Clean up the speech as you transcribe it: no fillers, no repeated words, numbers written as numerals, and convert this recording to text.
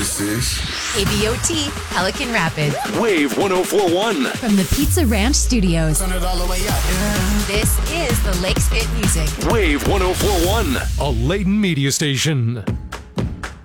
this is? KBOT, Pelican Rapids. Wave 1041. From the Pizza Ranch Studios. Turn it all the way up. This is the Lakes Fit Music. Wave 1041. A Layton media station.